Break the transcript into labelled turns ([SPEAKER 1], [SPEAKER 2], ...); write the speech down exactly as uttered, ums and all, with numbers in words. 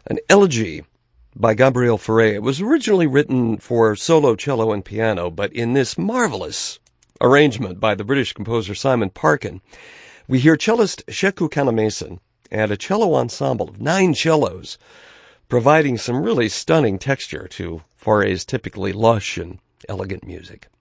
[SPEAKER 1] An elegy by Gabriel Fauré. It was originally written for solo cello and piano, but in this marvelous arrangement by the British composer Simon Parkin, we hear cellist Sheku Kannamason and a cello ensemble of nine cellos providing some really stunning texture to Fauré's typically lush and elegant music.